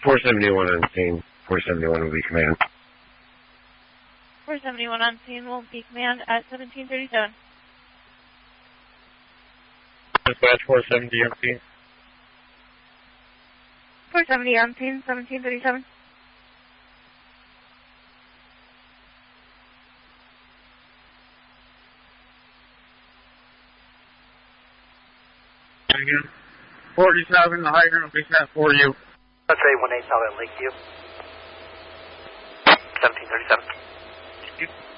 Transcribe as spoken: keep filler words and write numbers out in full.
four seventy-one on scene. four seventy-one will be command. four seventy-one on scene will be command at seventeen thirty-seven. Dispatch four seventy on scene. four seventy on scene, seventeen thirty-seven. Again. forty-seven, the high ground will be set for you. Let's say one eight South at Lakeview. seventeen thirty-seven.